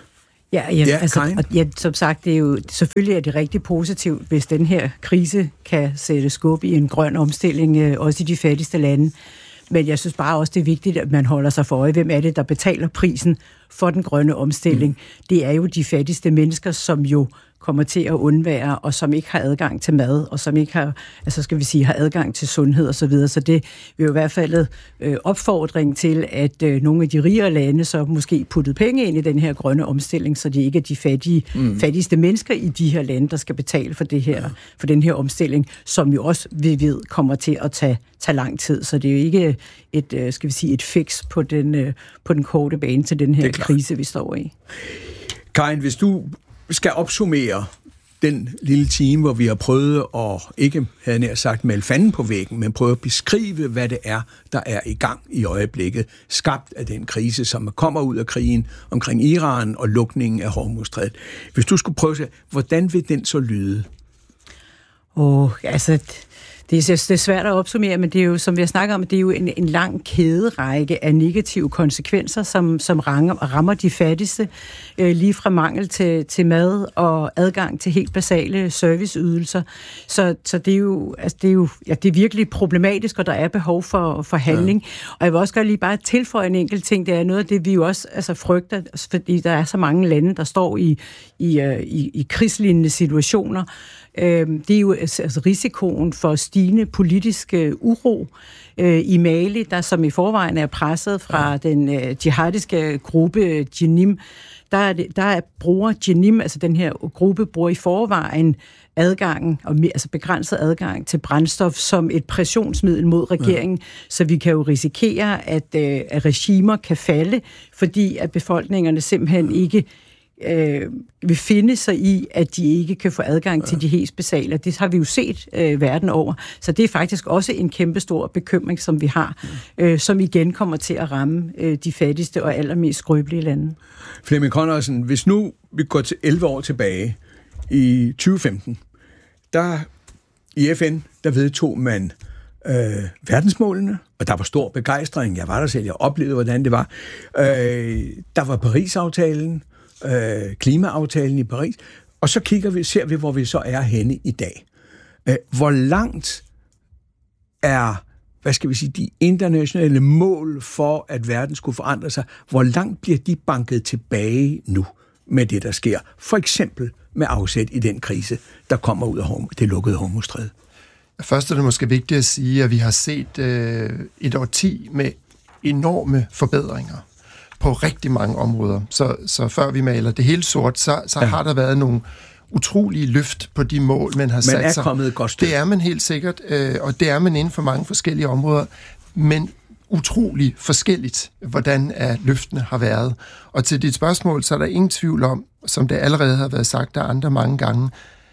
Som sagt, det er jo, selvfølgelig er det rigtig positivt, hvis den her krise kan sætte skub i en grøn omstilling, også i de fattigste lande. Men jeg synes bare også, det er vigtigt, at man holder sig for øje, hvem er det, der betaler prisen for den grønne omstilling. Det er jo de fattigste mennesker, som jo kommer til at undvære, og som ikke har adgang til mad, og som ikke har, har adgang til sundhed og så videre. Så det vil jo i hvert fald opfordring til, at nogle af de rigere lande så måske puttede penge ind i den her grønne omstilling, så det ikke er de fattigste mennesker i de her lande, der skal betale for det her, for den her omstilling, som jo også, vi ved, kommer til at tage lang tid. Så det er jo ikke et fix på den korte bane til den her krise, vi står i.
Karin, hvis du skal opsummere den lille time, hvor vi har prøvet at, ikke havde nær sagt melde fanden på væggen, men prøve at beskrive, hvad det er, der er i gang i øjeblikket, skabt af den krise, som kommer ud af krigen omkring Iran og lukningen af Hormuzstrædet. Hvis du skulle prøve at se, hvordan vil den så lyde?
Det er svært at opsummere, men det er jo, som vi har snakket om, det er jo en lang kæderække af negative konsekvenser, som rammer de fattigste, lige fra mangel til mad og adgang til helt basale serviceydelser. Så det er jo, det er virkelig problematisk, og der er behov for handling. Ja. Og jeg vil også godt lige bare tilføje en enkelt ting. Det er noget af det, vi jo også frygter, fordi der er så mange lande, der står i krigslignende situationer. Det er jo risikoen for stigende politisk uro i Mali, der som i forvejen er presset fra den jihadiske gruppe Jenim. Der bruger Jenim, altså den her gruppe, bruger i forvejen begrænset adgang til brændstof som et pressionsmiddel mod regeringen, så vi kan jo risikere, at regimer kan falde, fordi at befolkningerne simpelthen ikke vil finde sig i, at de ikke kan få adgang til de helt basale. Det har vi jo set verden over. Så det er faktisk også en kæmpestor bekymring, som vi har, som igen kommer til at ramme de fattigste og allermest skrøbelige lande.
Flemming Conradsen, hvis nu vi går til 11 år tilbage i 2015, der i FN, der vedtog man verdensmålene, og der var stor begejstring. Jeg var der selv, jeg oplevede, hvordan det var. Der var Paris-aftalen, klimaaftalen i Paris, og så ser vi, hvor vi så er henne i dag. Hvor langt er, de internationale mål for, at verden skulle forandre sig, hvor langt bliver de banket tilbage nu med det, der sker? For eksempel med afsæt i den krise, der kommer ud af det lukkede Hormuzstræde.
Først er det måske vigtigt at sige, at vi har set et årti med enorme forbedringer på rigtig mange områder. Så før vi maler det hele sort, så har der været nogle utrolige løft på de mål, man har sat sig.
Man er kommet et godt stykke.
Det er man helt sikkert, og det er man inden for mange forskellige områder, men utrolig forskelligt, hvordan løftene har været. Og til dit spørgsmål, så er der ingen tvivl om, som det allerede har været sagt af andre mange gange,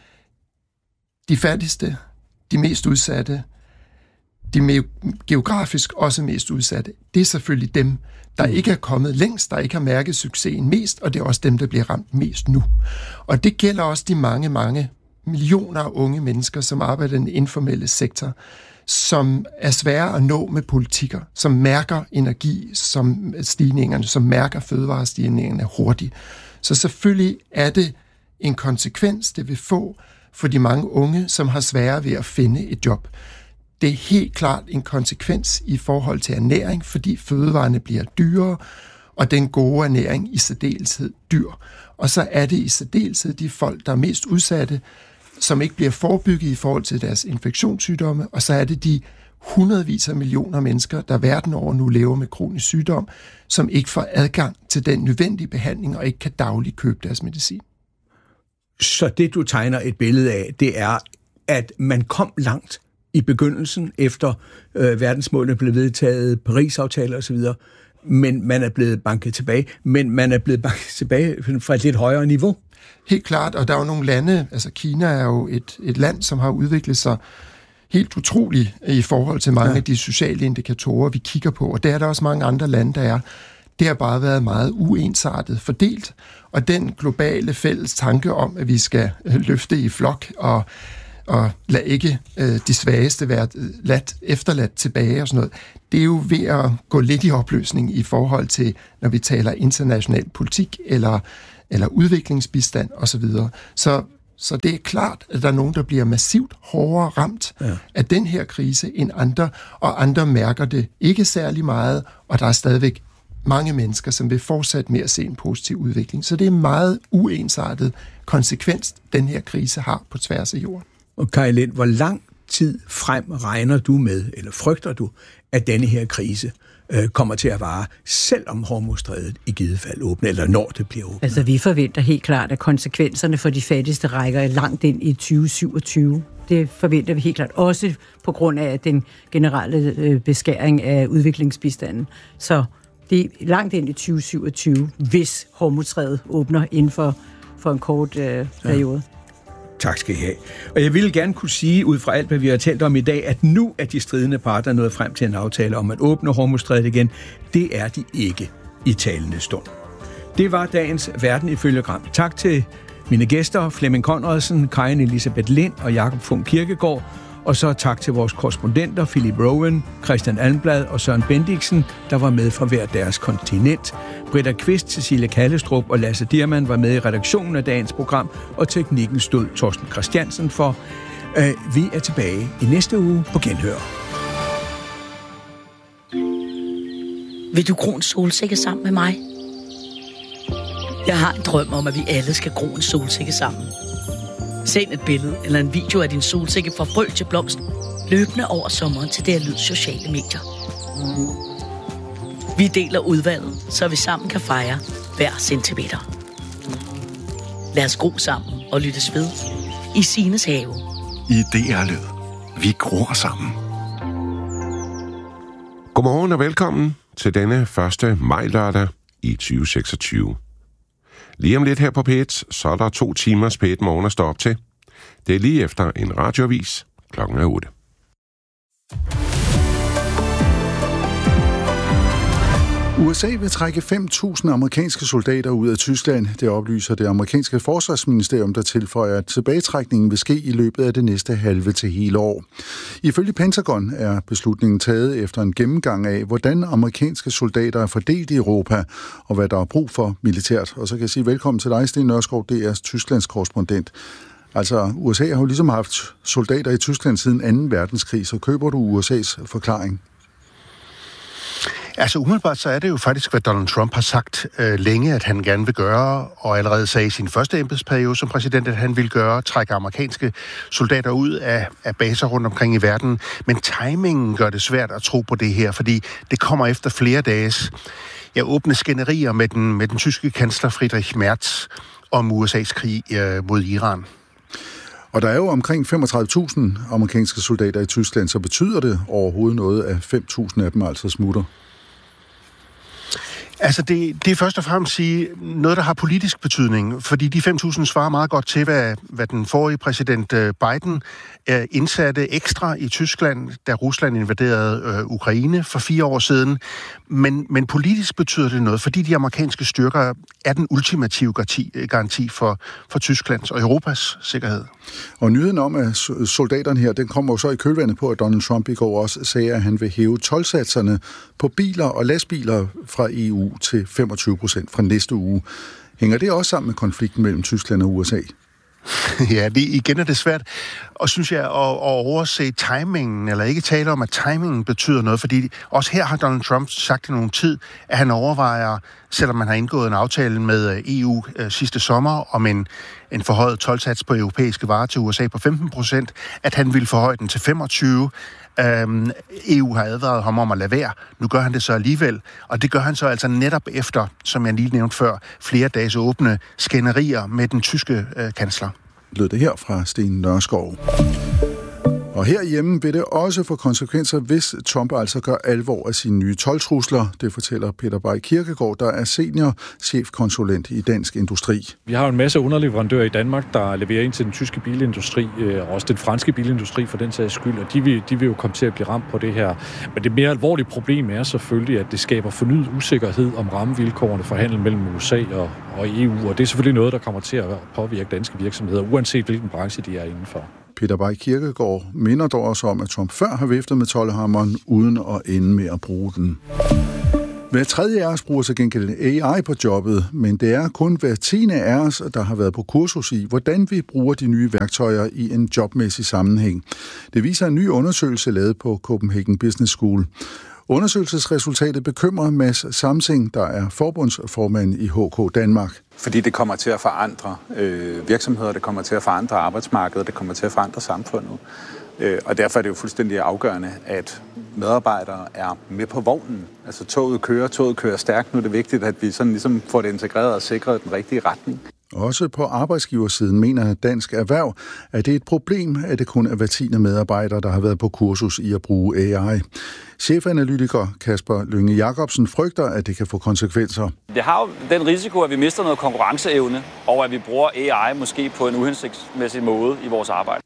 de fattigste, de mest udsatte, de geografisk også mest udsatte, det er selvfølgelig dem, der ikke er kommet længst, der ikke har mærket succesen mest, og det er også dem, der bliver ramt mest nu. Og det gælder også de mange, mange millioner af unge mennesker, som arbejder i den informelle sektor, som er svære at nå med politikker, som mærker energi, som stigningerne, som mærker fødevarestigningerne hurtigt. Så selvfølgelig er det en konsekvens, det vil få for de mange unge, som har svære ved at finde et job. Det er helt klart en konsekvens i forhold til ernæring, fordi fødevarene bliver dyrere, og den gode ernæring i særdeleshed dyr. Og så er det i særdeleshed de folk, der er mest udsatte, som ikke bliver forebygget i forhold til deres infektionssygdomme, og så er det de hundredvis af millioner mennesker, der verden over nu lever med kronisk sygdom, som ikke får adgang til den nødvendige behandling og ikke kan dagligt købe deres medicin.
Så det, du tegner et billede af, det er, at man kom langt i begyndelsen, efter verdensmålene blev vedtaget, Paris-aftaler osv., men man er blevet banket tilbage, fra et lidt højere niveau.
Helt klart, og der er jo nogle lande, altså Kina er jo et land, som har udviklet sig helt utrolig i forhold til mange af de sociale indikatorer, vi kigger på. Og det er der også mange andre lande, der er. Det har bare været meget uensartet fordelt. Og den globale fælles tanke om, at vi skal løfte i flok og lade ikke de svageste være efterladt tilbage og sådan noget, det er jo ved at gå lidt i opløsning i forhold til, når vi taler international politik eller udviklingsbistand osv. Så det er klart, at der er nogen, der bliver massivt hårdere ramt af den her krise end andre, og andre mærker det ikke særlig meget, og der er stadigvæk mange mennesker, som vil fortsætte med at se en positiv udvikling. Så det er meget uensartet konsekvens, den her krise har på tværs af jorden.
Og Kai Lind, hvor lang tid frem regner du med, eller frygter du, at denne her krise kommer til at vare, selvom Hormuzstrædet i givet fald åbner, eller når det bliver åbnet?
Altså, vi forventer helt klart, at konsekvenserne for de fattigste rækker langt ind i 2027. Det forventer vi helt klart, også på grund af den generelle beskæring af udviklingsbistanden. Så det er langt ind i 2027, hvis Hormuzstrædet åbner inden for en kort periode.
Tak skal I have. Og jeg ville gerne kunne sige, ud fra alt, hvad vi har talt om i dag, at nu er de stridende parter nået frem til en aftale om at åbne Hormuzstrædet igen. Det er de ikke i talende stund. Det var dagens Verden ifølge Gram. Tak til mine gæster, Flemming Conradsen, Karin Elisabeth Lind og Jakob Funk Kirkegaard. Og så tak til vores korrespondenter, Philip Rowan, Christian Almblad og Søren Bendiksen, der var med fra hver deres kontinent. Britta Kvist, Cecilie Kallestrup og Lasse Diermann var med i redaktionen af dagens program, og teknikken stod Torsten Christiansen for. Vi er tilbage i næste uge på Genhør.
Vil du gro en solsikke sammen med mig? Jeg har en drøm om, at vi alle skal gro en solsikke sammen. Send et billede eller en video af din solsikke fra frø til blomst løbende over sommeren til det Lyd sociale medier. Vi deler udvalget, så vi sammen kan fejre hver centimeter. Lad os gro sammen og lyttes ved i Sines have.
I DR Lyd. Vi gror sammen. Godmorgen og velkommen til denne 1. maj-lørdag i 2026. Lige om lidt her på P1, så er der 2 timers P1 morgen at stå op til. Det er lige efter en radioavis klokken 8.
USA vil trække 5.000 amerikanske soldater ud af Tyskland. Det oplyser det amerikanske forsvarsministerium, der tilføjer, at tilbagetrækningen vil ske i løbet af det næste halve til hele år. Ifølge Pentagon er beslutningen taget efter en gennemgang af, hvordan amerikanske soldater er fordelt i Europa, og hvad der er brug for militært. Og så kan jeg sige velkommen til dig, Sten Nørskov, DR's Tysklands korrespondent. Altså, USA har jo ligesom haft soldater i Tyskland siden 2. verdenskrig, så køber du USA's forklaring?
Altså umiddelbart så er det jo faktisk, hvad Donald Trump har sagt længe, at han gerne vil gøre, og allerede sagde i sin første embedsperiode som præsident, at han vil gøre, trække amerikanske soldater ud af baser rundt omkring i verden. Men timingen gør det svært at tro på det her, fordi det kommer efter flere dages åbne skænderier med den tyske kansler Friedrich Merz om USA's krig mod Iran.
Og der er jo omkring 35.000 amerikanske soldater i Tyskland, så betyder det overhovedet noget, at 5.000 af dem altså smutter?
Altså, det er først og fremmest sige noget, der har politisk betydning, fordi de 5.000 svarer meget godt til, hvad den forrige præsident Biden indsatte ekstra i Tyskland, da Rusland invaderede Ukraine for 4 år siden. Men politisk betyder det noget, fordi de amerikanske styrker er den ultimative garanti for Tysklands og Europas sikkerhed.
Og nyheden om, at soldaterne her, den kommer jo så i kølvandet på, at Donald Trump i går også sagde, at han vil hæve toldsatserne på biler og lastbiler fra EU til 25% fra næste uge. Hænger det også sammen med konflikten mellem Tyskland og USA?
Ja, igen er det svært, og synes jeg, at overse timingen, eller ikke tale om, at timingen betyder noget, fordi også her har Donald Trump sagt i nogen tid, at han overvejer, selvom man har indgået en aftale med EU sidste sommer om en forhøjet toldsats på europæiske varer til USA på 15%, at han ville forhøje den til 25%. EU har advaret ham om at lade være. Nu gør han det så alligevel, og det gør han så altså netop efter, som jeg lige nævnte før, flere dages åbne skænderier med den tyske kansler.
Lød det her fra Sten Nørskov. Og herhjemme vil det også få konsekvenser, hvis Trump altså gør alvor af sine nye toldtrusler. Det fortæller Peter Bay Kirkegaard, der er senior chefkonsulent i Dansk Industri.
Vi har en masse underleverandører i Danmark, der leverer ind til den tyske bilindustri, og også den franske bilindustri for den sags skyld, og de vil jo komme til at blive ramt på det her. Men det mere alvorlige problem er selvfølgelig, at det skaber fornyet usikkerhed om rammevilkårene for handel mellem USA og EU, og det er selvfølgelig noget, der kommer til at påvirke danske virksomheder, uanset hvilken branche de er indenfor.
Peter Bay Kirkegaard minder dog også om, at Trump før har viftet med toldhammeren, uden at ende med at bruge den. Hver tredje af os bruger til gengæld AI på jobbet, men det er kun hver 10. af os, der har været på kursus i, hvordan vi bruger de nye værktøjer i en jobmæssig sammenhæng. Det viser en ny undersøgelse lavet på Copenhagen Business School. Undersøgelsesresultatet bekymrer Mads Samsing, der er forbundsformand i HK Danmark.
Fordi det kommer til at forandre virksomheder, det kommer til at forandre arbejdsmarkedet, det kommer til at forandre samfundet. Og derfor er det jo fuldstændig afgørende, at medarbejdere er med på vognen. Altså toget kører stærkt. Nu er det vigtigt, at vi sådan ligesom får det integreret og sikret den rigtige retning.
Også på arbejdsgiversiden mener Dansk Erhverv, at det er et problem, at det kun er hver 10. medarbejder, der har været på kursus i at bruge AI. Chefanalytiker Kasper Lynge Jacobsen frygter, at det kan få konsekvenser.
Det har jo den risiko, at vi mister noget konkurrenceevne, og at vi bruger AI måske på en uhensigtsmæssig måde i vores arbejde.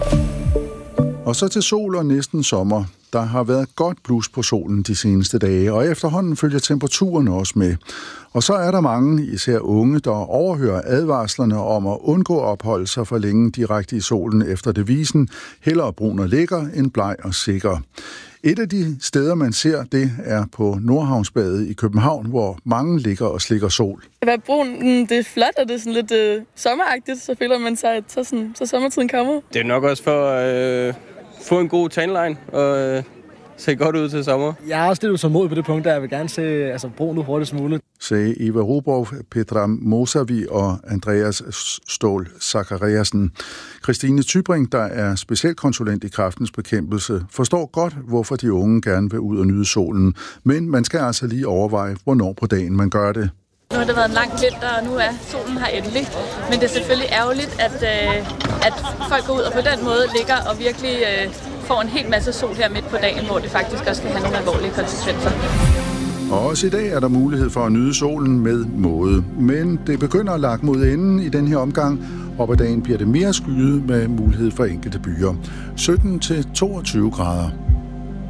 Og så til sol og næsten sommer. Der har været godt blus på solen de seneste dage, og efterhånden følger temperaturen også med. Og så er der mange, især unge, der overhører advarslerne om at undgå at opholde sig for længe direkte i solen efter devisen, hellere brun og lækker end bleg og sikker. Et af de steder, man ser det, er på Nordhavnsbadet i København, hvor mange ligger og slikker sol.
At være brun, det er flot, og det er sådan lidt sommeragtigt, så føler man sig, at så sommertiden kommer.
Det er nok også for at få en god tanline og se godt ud til sommer.
Jeg er også lidt utålmodig på det punkt, der jeg vil gerne se brun ud hurtigst muligt.
Sagde Eva Roborg, Petra Mosavi og Andreas Ståhl Zachariasen. Christine Tybring, der er specialkonsulent i Kræftens Bekæmpelse, forstår godt, hvorfor de unge gerne vil ud og nyde solen. Men man skal altså lige overveje, hvornår på dagen man gør det.
Nu har det været en lang vinter, og nu er solen her endelig. Men det er selvfølgelig ærgerligt, at folk går ud og på den måde ligger og virkelig får en hel masse sol her midt på dagen, hvor det faktisk også kan have nogle alvorlige konsekvenser.
Og også i dag er der mulighed for at nyde solen med måde. Men det begynder at lakke mod enden i den her omgang. Op ad dagen bliver det mere skyet med mulighed for enkelte byer. 17 til 22 grader.